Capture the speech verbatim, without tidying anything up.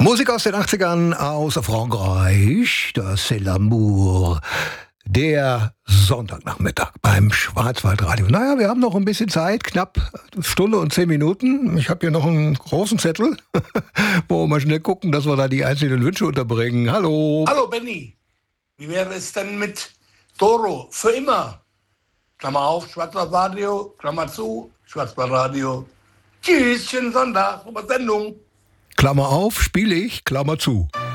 Musik aus den achtzigern aus Frankreich, das C'est l'amour. Der Sonntagnachmittag beim Schwarzwaldradio. Naja, wir haben noch ein bisschen Zeit, knapp eine Stunde und zehn Minuten. Ich habe hier noch einen großen Zettel, wo wir mal schnell gucken, dass wir da die einzelnen Wünsche unterbringen. Hallo. Hallo Benny, wie wäre es denn mit Doro für immer? Klammer auf, Schwarzwaldradio, Klammer zu, Schwarzwaldradio. Tschüss, schönen Sonntag, super Sendung. Klammer auf, spiele ich, Klammer zu.